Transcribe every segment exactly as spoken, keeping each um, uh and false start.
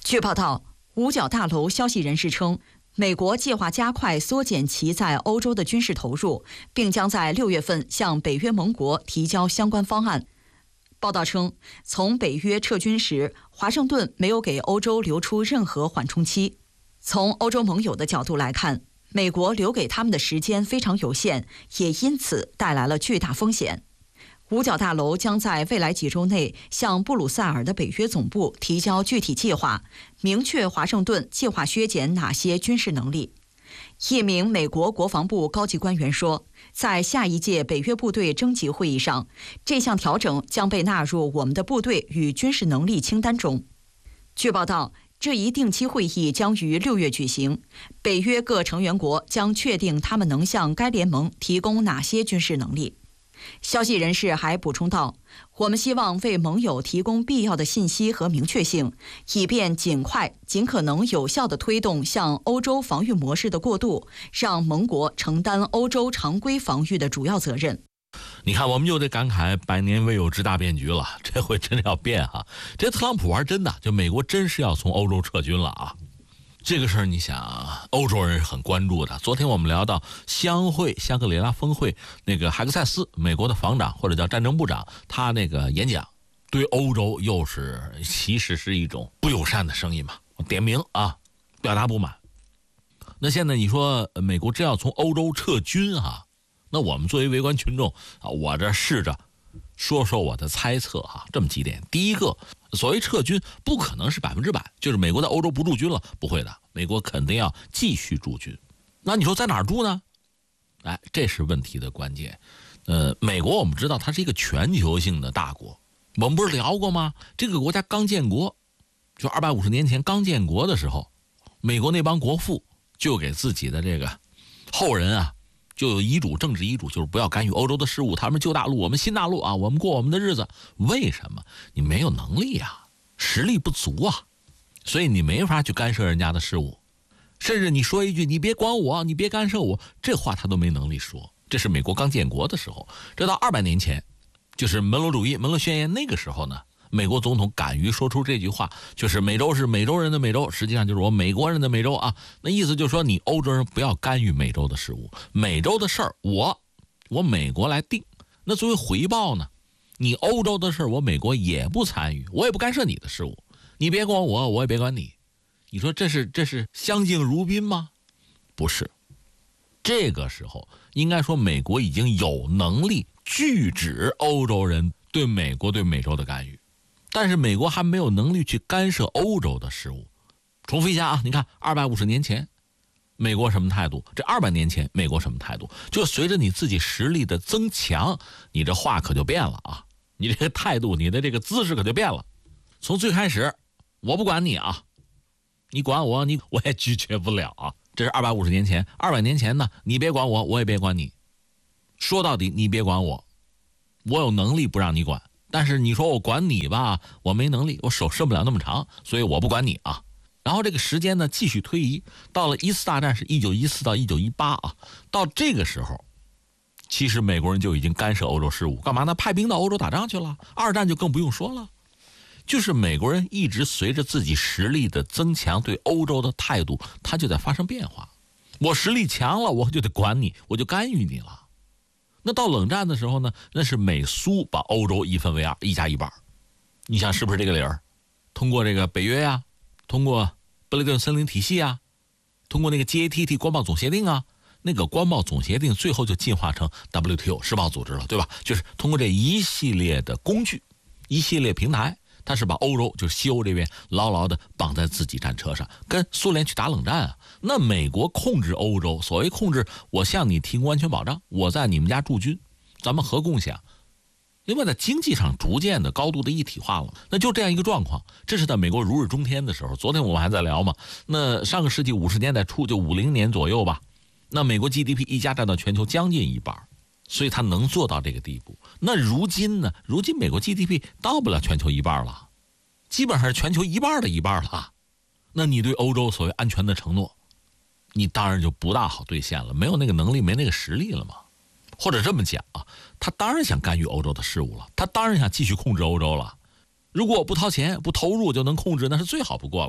据报道，五角大楼消息人士称，美国计划加快缩减其在欧洲的军事投入，并将在六月份向北约盟国提交相关方案。报道称，从北约撤军时，华盛顿没有给欧洲留出任何缓冲期。从欧洲盟友的角度来看，美国留给他们的时间非常有限，也因此带来了巨大风险。五角大楼将在未来几周内向布鲁塞尔的北约总部提交具体计划，明确华盛顿计划削减哪些军事能力。一名美国国防部高级官员说，在下一届北约部队征集会议上，这项调整将被纳入我们的部队与军事能力清单中。据报道，这一定期会议将于六月举行，北约各成员国将确定他们能向该联盟提供哪些军事能力。消息人士还补充道，我们希望为盟友提供必要的信息和明确性，以便尽快、尽可能有效地推动向欧洲防御模式的过渡，让盟国承担欧洲常规防御的主要责任。 你看，我们就得感慨百年未有之大变局了，这回真的要变哈！这特朗普玩真的，就美国真是要从欧洲撤军了啊！这个事儿，你想，欧洲人是很关注的。昨天我们聊到香会香格里拉峰会，那个海克塞斯，美国的防长或者叫战争部长，他那个演讲对欧洲又是其实是一种不友善的声音嘛，点名啊，表达不满。那现在你说美国真要从欧洲撤军啊，那我们作为围观群众啊，我这试着说说我的猜测哈、啊，这么几点。第一个，所谓撤军不可能是百分之百，就是美国在欧洲不驻军了，不会的，美国肯定要继续驻军。那你说在哪儿驻呢？哎，这是问题的关键。呃，美国我们知道它是一个全球性的大国，我们不是聊过吗？这个国家刚建国，就二百五十年前刚建国的时候，美国那帮国父就给自己的这个后人啊，就有遗嘱，政治遗嘱，就是不要干预欧洲的事务，他们旧大陆，我们新大陆啊，我们过我们的日子。为什么？你没有能力啊，实力不足啊，所以你没法去干涉人家的事务，甚至你说一句你别管我，你别干涉我，这话他都没能力说。这是美国刚建国的时候，这到二百年前，就是门罗主义门罗宣言那个时候呢，美国总统敢于说出这句话，就是美洲是美洲人的美洲，实际上就是我美国人的美洲啊。那意思就是说，你欧洲人不要干预美洲的事务，美洲的事儿我我美国来定。那作为回报呢，你欧洲的事儿我美国也不参与，我也不干涉你的事务，你别管我，我也别管你。你说这是这是相敬如宾吗？不是。这个时候应该说美国已经有能力拒止欧洲人对美国对美洲的干预，但是美国还没有能力去干涉欧洲的事务。重复一下啊，你看二百五十年前美国什么态度，这二百年前美国什么态度，就随着你自己实力的增强，你这话可就变了啊，你这个态度，你的这个姿势可就变了。从最开始我不管你啊，你管我你我也拒绝不了啊，这是二百五十年前。二百年前呢，你别管我，我也别管你，说到底你别管我，我有能力不让你管，但是你说我管你吧，我没能力，我手伸不了那么长，所以我不管你啊。然后这个时间呢继续推移，到了一次大战是一九一四到一九一八啊，到这个时候其实美国人就已经干涉欧洲事务，干嘛呢？派兵到欧洲打仗去了，二战就更不用说了。就是美国人一直随着自己实力的增强，对欧洲的态度它就在发生变化。我实力强了，我就得管你，我就干预你了。那到冷战的时候呢，那是美苏把欧洲一分为二，一加一半。你想是不是这个理儿？通过这个北约呀、啊，通过布雷顿森林体系啊，通过那个 G A T T 关贸总协定啊，那个关贸总协定最后就进化成 W T O 世贸组织了，对吧？就是通过这一系列的工具，一系列平台，它是把欧洲，就是西欧这边牢牢的绑在自己战车上，跟苏联去打冷战啊。那美国控制欧洲，所谓控制，我向你提供安全保障，我在你们家驻军，咱们核共享。另外在经济上逐渐的高度的一体化了，那就这样一个状况。这是在美国如日中天的时候。昨天我们还在聊嘛，那上个世纪五十年代初，就五零年左右吧，那美国 G D P 一家占到全球将近一半，所以它能做到这个地步。那如今呢？如今美国 G D P 到不了全球一半了，基本上是全球一半的一半了。那你对欧洲所谓安全的承诺，你当然就不大好兑现了，没有那个能力，没那个实力了嘛。或者这么讲啊，他当然想干预欧洲的事务了，他当然想继续控制欧洲了。如果我不掏钱不投入就能控制，那是最好不过了。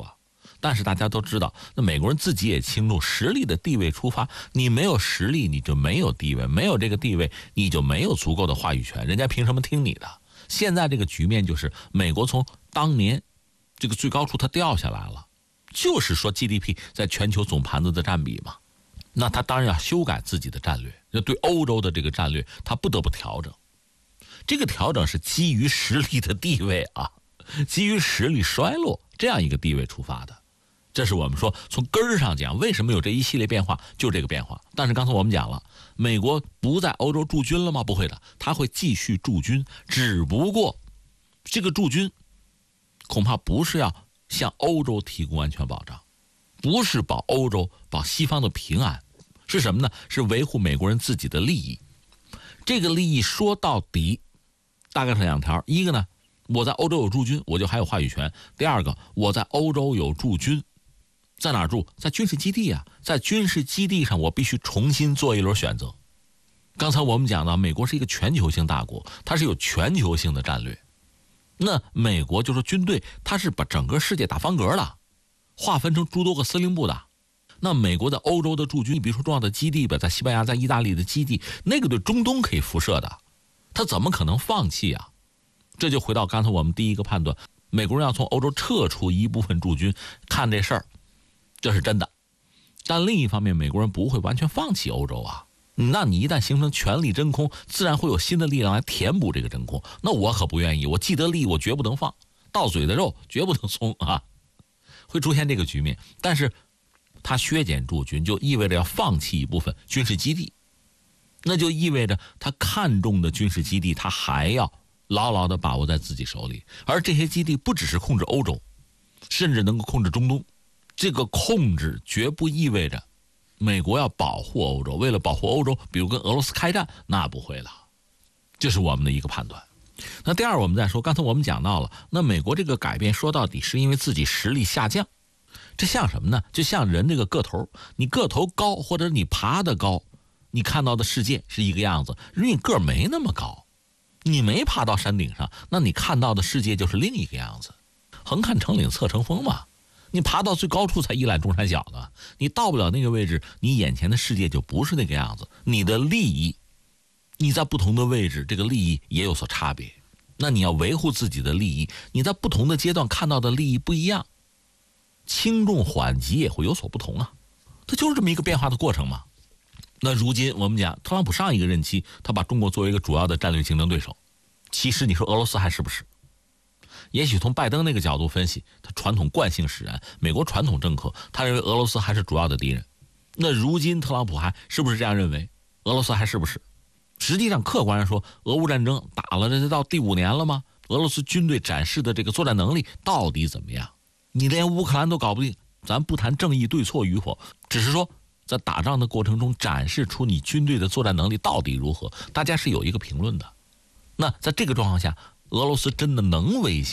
但是大家都知道，那美国人自己也清楚，实力的地位出发，你没有实力你就没有地位，没有这个地位你就没有足够的话语权，人家凭什么听你的？现在这个局面就是美国从当年这个最高处它掉下来了，就是说 G D P 在全球总盘子的占比嘛，那他当然要修改自己的战略，就对欧洲的这个战略他不得不调整。这个调整是基于实力的地位啊，基于实力衰落这样一个地位出发的。这是我们说从根儿上讲，为什么有这一系列变化，就这个变化。但是刚才我们讲了，美国不在欧洲驻军了吗？不会的，他会继续驻军，只不过这个驻军恐怕不是要向欧洲提供安全保障，不是保欧洲保西方的平安，是什么呢？是维护美国人自己的利益。这个利益说到底大概是两条，一个呢，我在欧洲有驻军，我就还有话语权；第二个，我在欧洲有驻军，在哪儿住？在军事基地啊，在军事基地上我必须重新做一轮选择。刚才我们讲到，美国是一个全球性大国，它是有全球性的战略。那美国就说军队，它是把整个世界打方格的，划分成诸多个司令部的。那美国在欧洲的驻军，比如说重要的基地吧，在西班牙、在意大利的基地，那个对中东可以辐射的，他怎么可能放弃啊？这就回到刚才我们第一个判断，美国人要从欧洲撤出一部分驻军，看这事儿，这是真的。但另一方面，美国人不会完全放弃欧洲啊。那你一旦形成权力真空，自然会有新的力量来填补这个真空。那我可不愿意，我既得利益我绝不能放，到嘴的肉绝不能松啊，会出现这个局面。但是他削减驻军，就意味着要放弃一部分军事基地，那就意味着他看重的军事基地，他还要牢牢地把握在自己手里。而这些基地不只是控制欧洲，甚至能够控制中东。这个控制绝不意味着美国要保护欧洲，为了保护欧洲，比如跟俄罗斯开战，那不会了。这是我们的一个判断。那第二，我们再说，刚才我们讲到了，那美国这个改变说到底是因为自己实力下降。这像什么呢？就像人这个个头，你个头高或者你爬得高，你看到的世界是一个样子。如果你个儿没那么高，你没爬到山顶上，那你看到的世界就是另一个样子。横看成岭侧成峰嘛，你爬到最高处才一览众山小呢，你到不了那个位置，你眼前的世界就不是那个样子。你的利益，你在不同的位置，这个利益也有所差别。那你要维护自己的利益，你在不同的阶段看到的利益不一样，轻重缓急也会有所不同啊，它就是这么一个变化的过程嘛。那如今我们讲，特朗普上一个任期，他把中国作为一个主要的战略竞争对手，其实你说俄罗斯还是不是？也许从拜登那个角度分析，他传统惯性使然，美国传统政客，他认为俄罗斯还是主要的敌人。那如今特朗普还是不是这样认为？俄罗斯还是不是？实际上客观上说，俄乌战争打了这到第五年了吗？俄罗斯军队展示的这个作战能力到底怎么样？你连乌克兰都搞不定，咱不谈正义对错与否，只是说在打仗的过程中展示出你军队的作战能力到底如何，大家是有一个评论的。那在这个状况下，俄罗斯真的能威胁